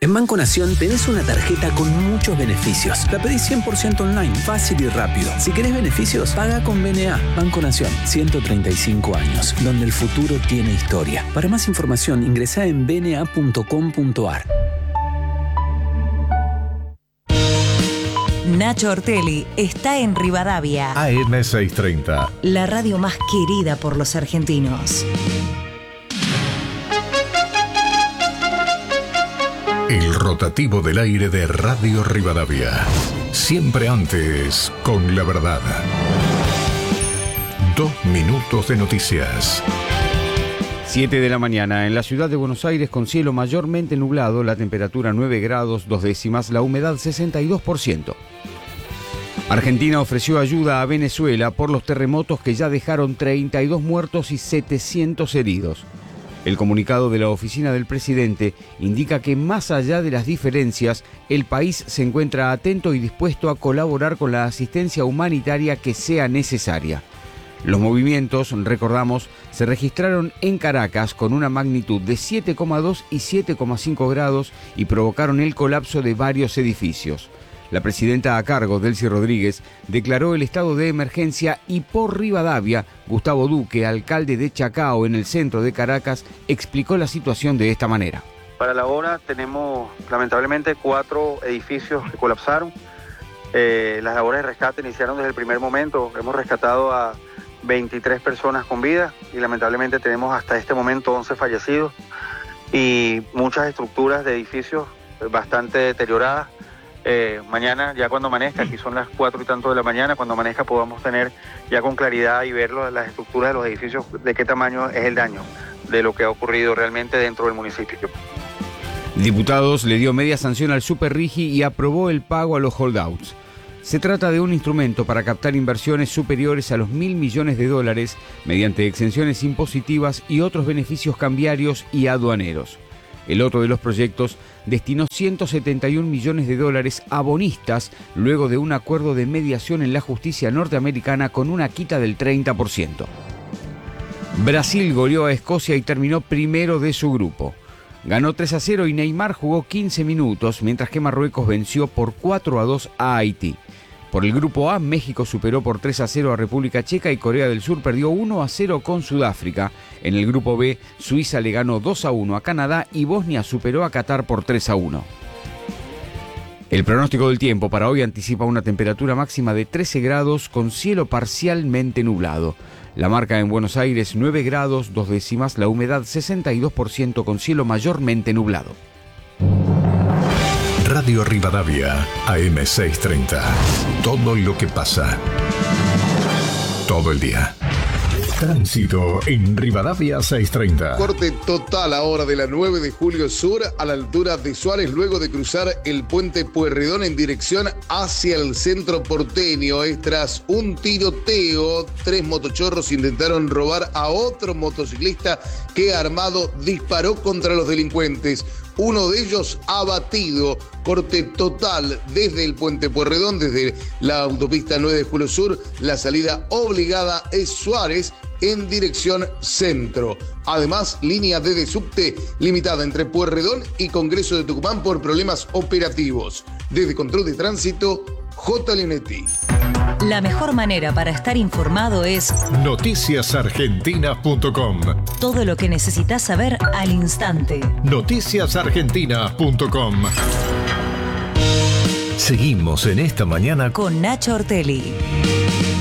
En Banco Nación tenés una tarjeta con muchos beneficios. La pedís 100% online, fácil y rápido. Si querés beneficios, paga con BNA. Banco Nación, 135 años, donde el futuro tiene historia. Para más información, ingresá en bna.com.ar. Nacho Ortelli está en Rivadavia. AM630. La radio más querida por los argentinos. El rotativo del aire de Radio Rivadavia. Siempre antes, con la verdad. 2 minutos de noticias. 7 de la mañana, en la ciudad de Buenos Aires con cielo mayormente nublado, la temperatura 9 grados 2 décimas, la humedad 62%. Argentina ofreció ayuda a Venezuela por los terremotos que ya dejaron 32 muertos y 700 heridos. El comunicado de la oficina del presidente indica que más allá de las diferencias, el país se encuentra atento y dispuesto a colaborar con la asistencia humanitaria que sea necesaria. Los movimientos, recordamos, se registraron en Caracas con una magnitud de 7,2 y 7,5 grados y provocaron el colapso de varios edificios. La presidenta a cargo, Delcy Rodríguez, declaró el estado de emergencia y por Rivadavia, Gustavo Duque, alcalde de Chacao en el centro de Caracas, explicó la situación de esta manera. Para la hora tenemos lamentablemente 4 edificios que colapsaron. Las labores de rescate iniciaron desde el primer momento. Hemos rescatado a 23 personas con vida y lamentablemente tenemos hasta este momento 11 fallecidos y muchas estructuras de edificios bastante deterioradas. Mañana, ya cuando amanezca, aquí son las 4 y tanto de la mañana, cuando amanezca podamos tener ya con claridad y ver las estructuras de los edificios, de qué tamaño es el daño de lo que ha ocurrido realmente dentro del municipio. Diputados le dio media sanción al Superrigi y aprobó el pago a los holdouts. Se trata de un instrumento para captar inversiones superiores a los $1.000 millones mediante exenciones impositivas y otros beneficios cambiarios y aduaneros. El otro de los proyectos destinó $171 millones a bonistas luego de un acuerdo de mediación en la justicia norteamericana con una quita del 30%. Brasil goleó a Escocia y terminó primero de su grupo. Ganó 3-0 y Neymar jugó 15 minutos, mientras que Marruecos venció por 4-2 a Haití. Por el grupo A, México superó por 3-0 a República Checa y Corea del Sur perdió 1-0 con Sudáfrica. En el grupo B, Suiza le ganó 2-1 a Canadá y Bosnia superó a Qatar por 3-1. El pronóstico del tiempo para hoy anticipa una temperatura máxima de 13 grados con cielo parcialmente nublado. La marca en Buenos Aires 9 grados 2 décimas, la humedad 62% con cielo mayormente nublado. Radio Rivadavia, AM630. Todo lo que pasa. Todo el día. Tránsito en Rivadavia 630. Corte total ahora de la 9 de Julio Sur a la altura de Suárez luego de cruzar el puente Pueyrredón en dirección hacia el centro porteño. Tras un tiroteo, 3 motochorros intentaron robar a otro motociclista que armado disparó contra los delincuentes. Uno de ellos abatido. Corte total desde el puente Pueyrredón, desde la autopista 9 de Julio Sur. La salida obligada es Suárez en dirección centro. Además, línea D de subte limitada entre Pueyrredón y Congreso de Tucumán por problemas operativos. Desde Control de Tránsito, J. Leonetti. La mejor manera para estar informado es noticiasargentinas.com. Todo lo que necesitas saber al instante. noticiasargentinas.com. Seguimos en esta mañana Con Nacho Ortelli.